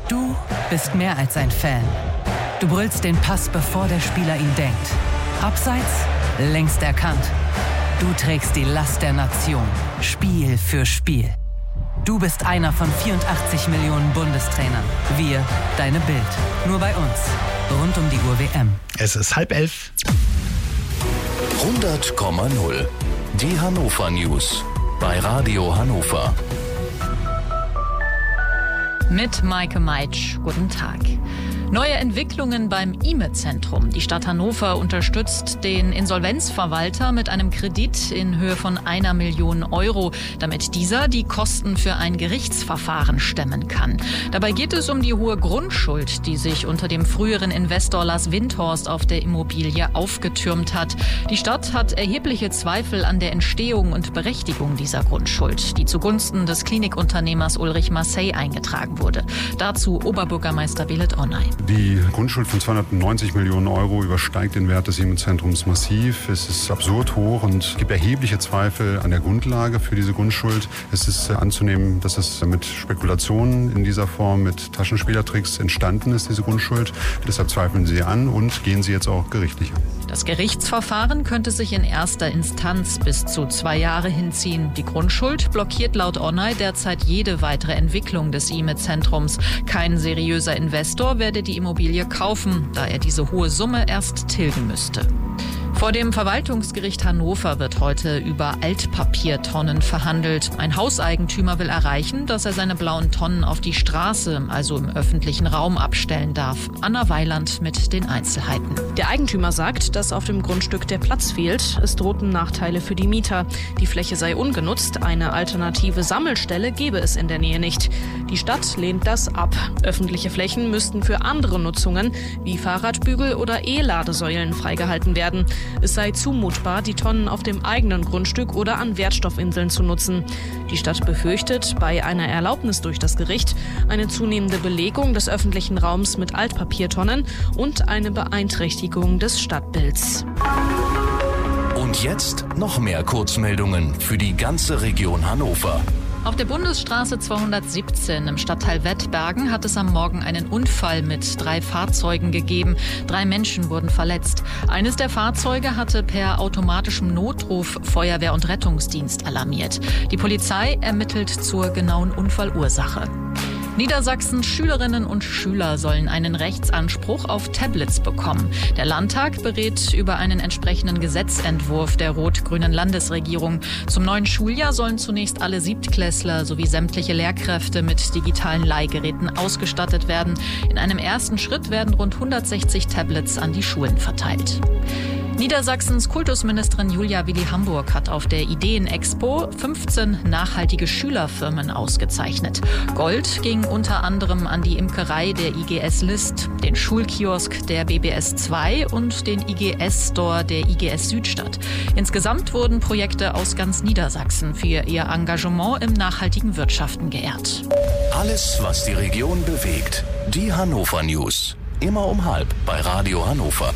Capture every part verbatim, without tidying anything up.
Du bist mehr als ein Fan. Du brüllst den Pass, bevor der Spieler ihn denkt. Abseits, längst erkannt. Du trägst die Last der Nation, Spiel für Spiel. Du bist einer von vierundachtzig Millionen Bundestrainern. Wir, deine Bild. Nur bei uns. Rund um die Uhr W M. Es ist halb elf. hundert Komma null. Die Hannover News. Bei Radio Hannover. Mit Maike Meitsch. Guten Tag. Neue Entwicklungen beim I M E-Zentrum. Die Stadt Hannover unterstützt den Insolvenzverwalter mit einem Kredit in Höhe von einer Million Euro, damit dieser die Kosten für ein Gerichtsverfahren stemmen kann. Dabei geht es um die hohe Grundschuld, die sich unter dem früheren Investor Lars Windhorst auf der Immobilie aufgetürmt hat. Die Stadt hat erhebliche Zweifel an der Entstehung und Berechtigung dieser Grundschuld, die zugunsten des Klinikunternehmers Ulrich Marseille eingetragen wurde. Dazu Oberbürgermeister Belit Onay. Die Grundschuld von zweihundertneunzig Millionen Euro übersteigt den Wert des I M E-Zentrums massiv. Es ist absurd hoch und es gibt erhebliche Zweifel an der Grundlage für diese Grundschuld. Es ist anzunehmen, dass es mit Spekulationen in dieser Form, mit Taschenspielertricks entstanden ist, diese Grundschuld. Deshalb zweifeln sie an und gehen sie jetzt auch gerichtlich an. Das Gerichtsverfahren könnte sich in erster Instanz bis zu zwei Jahre hinziehen. Die Grundschuld blockiert laut Onay derzeit jede weitere Entwicklung des I M E-Zentrums. Kein seriöser Investor werde die Immobilie kaufen, da er diese hohe Summe erst tilgen müsste. Vor dem Verwaltungsgericht Hannover wird heute über Altpapiertonnen verhandelt. Ein Hauseigentümer will erreichen, dass er seine blauen Tonnen auf die Straße, also im öffentlichen Raum, abstellen darf. Anna Weiland mit den Einzelheiten. Der Eigentümer sagt, dass auf dem Grundstück der Platz fehlt. Es drohten Nachteile für die Mieter. Die Fläche sei ungenutzt. Eine alternative Sammelstelle gebe es in der Nähe nicht. Die Stadt lehnt das ab. Öffentliche Flächen müssten für andere Nutzungen wie Fahrradbügel oder E-Ladesäulen freigehalten werden. Es sei zumutbar, die Tonnen auf dem eigenen Grundstück oder an Wertstoffinseln zu nutzen. Die Stadt befürchtet bei einer Erlaubnis durch das Gericht eine zunehmende Belegung des öffentlichen Raums mit Altpapiertonnen und eine Beeinträchtigung des Stadtbilds. Und jetzt noch mehr Kurzmeldungen für die ganze Region Hannover. Auf der Bundesstraße zweihundertsiebzehn im Stadtteil Wettbergen hat es am Morgen einen Unfall mit drei Fahrzeugen gegeben. Drei Menschen wurden verletzt. Eines der Fahrzeuge hatte per automatischem Notruf Feuerwehr- und Rettungsdienst alarmiert. Die Polizei ermittelt zur genauen Unfallursache. Niedersachsens Schülerinnen und Schüler sollen einen Rechtsanspruch auf Tablets bekommen. Der Landtag berät über einen entsprechenden Gesetzentwurf der rot-grünen Landesregierung. Zum neuen Schuljahr sollen zunächst alle Siebtklässler sowie sämtliche Lehrkräfte mit digitalen Leihgeräten ausgestattet werden. In einem ersten Schritt werden rund hundertsechzig Tablets an die Schulen verteilt. Niedersachsens Kultusministerin Julia Willi-Hamburg hat auf der Ideen-Expo fünfzehn nachhaltige Schülerfirmen ausgezeichnet. Gold ging unter anderem an die Imkerei der I G S List, den Schulkiosk der B B S zwei und den I G S-Store der I G S Südstadt. Insgesamt wurden Projekte aus ganz Niedersachsen für ihr Engagement im nachhaltigen Wirtschaften geehrt. Alles, was die Region bewegt. Die Hannover News. Immer um halb bei Radio Hannover.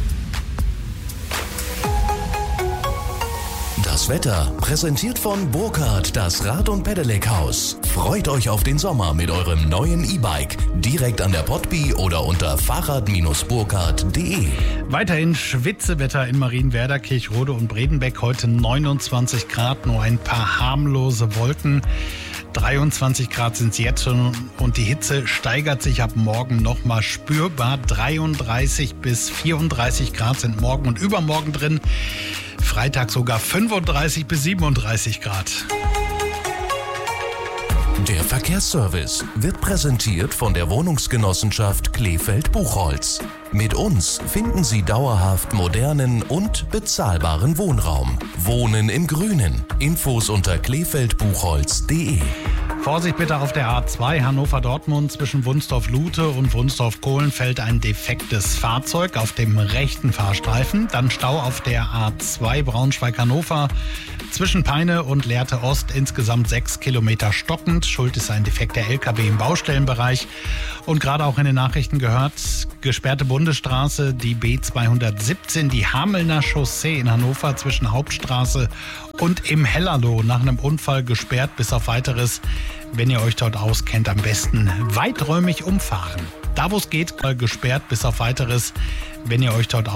Das Wetter präsentiert von Burkhardt, das Rad- und Pedelec-Haus. Freut euch auf den Sommer mit eurem neuen E-Bike. Direkt an der Potby oder unter fahrrad burkhardt punkt de. Weiterhin Schwitzewetter in Marienwerder, Kirchrode und Bredenbeck. Heute neunundzwanzig Grad, nur ein paar harmlose Wolken. dreiundzwanzig Grad sind es jetzt schon und die Hitze steigert sich ab morgen nochmal spürbar. dreiunddreißig bis vierunddreißig Grad sind morgen und übermorgen drin. Freitag sogar fünfunddreißig bis siebenunddreißig Grad. Der Verkehrsservice wird präsentiert von der Wohnungsgenossenschaft Kleefeld-Buchholz. Mit uns finden Sie dauerhaft modernen und bezahlbaren Wohnraum. Wohnen im Grünen. Infos unter kleefeld buchholz punkt de. Vorsicht bitte auf der A zwei Hannover-Dortmund zwischen Wunsdorf-Lute und Wunsdorf-Kohlenfeld ein defektes Fahrzeug auf dem rechten Fahrstreifen. Dann Stau auf der A zwei Braunschweig-Hannover zwischen Peine und Lehrte Ost, insgesamt sechs Kilometer stockend. Schuld ist ein defekter L K W im Baustellenbereich. Und gerade auch in den Nachrichten gehört, gesperrte Bundesstraße, die B zweihundertsiebzehn, die Hamelner Chaussee in Hannover zwischen Hauptstraße Und im Hellerloh nach einem Unfall gesperrt bis auf Weiteres. Wenn ihr euch dort auskennt, am besten weiträumig umfahren. Da wo es geht, gesperrt bis auf Weiteres. Wenn ihr euch dort